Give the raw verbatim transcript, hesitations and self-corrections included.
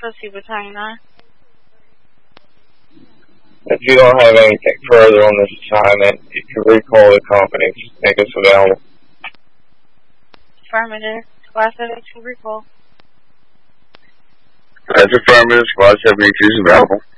proceed with twenty-nine. If you don't have anything further on this assignment, you can recall the company to make us available. Affirmative. Squad seventy-two recall. That's affirmative. Squad seventy-two is available.